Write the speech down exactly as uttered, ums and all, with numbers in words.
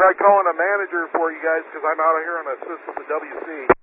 tried calling a manager for you guys because I'm out here on a assist with the W C.